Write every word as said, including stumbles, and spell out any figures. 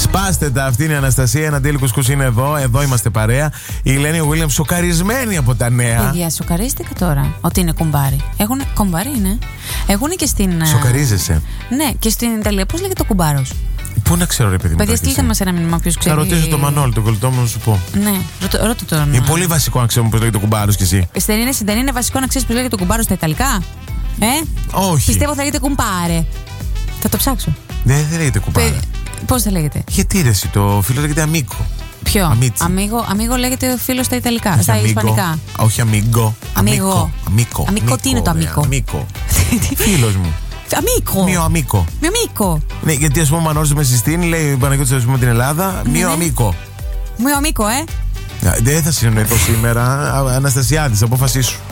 Σπάστε τα, αυτή είναι η Αναστασία. Ένα τέλειο κουσκούς είναι εδώ. Εδώ είμαστε παρέα. Η Ελένη Βίλιαμς σοκαρισμένη από τα νέα. Παιδιά, σοκαρίστηκα τώρα ότι είναι κουμπάρι. Έχουν κουμπάρι, είναι. Έχουν και στην. Σοκαρίζεσαι. Ναι, και στην Ιταλία. Πώς λέγεται ο κουμπάρος? Πού να ξέρω, ρε παιδί μου. Παιδιά, στείλτε μας ένα μήνυμα, ποιος ξέρει. Θα ρωτήσω τον Μανώλη, τον κολλητό μου, να σου πω. Ναι, ρώτα ρώτα τον. Είναι πολύ βασικό να ξέρουμε πώς λέγεται ο κουμπάρος κι εσύ. Δεν είναι, δεν είναι βασικό να ξέρεις πώς λέγεται ο κουμπάρος στα Ιταλικά? Ε? Όχι. Πιστεύω θα λέγεται κουμπάρε. Θα το ψάξω. Ναι, δεν λέγεται κουμπάρε. Παι... Πώς θα λέγεται? Γιατί ρε, εσύ, το φίλο λέγεται αμίκο. Ποιο? Αμίτσι. Αμίγο, αμίγο λέγεται ο φίλος στα Ιταλικά, Όχι στα αμίγκο. Ισπανικά. Όχι αμίγκο. Αμίγο. Αμίκο. Αμίκο, τι είναι το αμίκο? Αμίκο. Φίλος μου. Αμίκο. Μιο αμίκο. Μιο αμίκο. Ναι, γιατί α πούμε ο Μανώλης με συστήνει, λέει ο Παναγιώτης, ας πούμε την Ελλάδα, μιο ναι. αμίκο. Μιο αμίκο, ε. Δεν θα συνοηθώ σήμερα. Αναστασιάδης, απόφασή σου.